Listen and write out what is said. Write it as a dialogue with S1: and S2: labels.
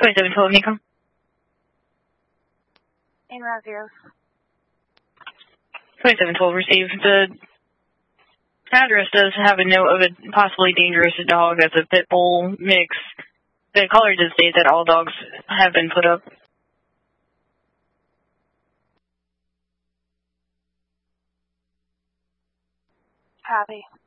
S1: 2712 Nico.
S2: In route 0.
S1: 2712 received. The address does have a note of a possibly dangerous dog as a pit bull mix. The caller did state that all dogs have been put up.
S2: Copy.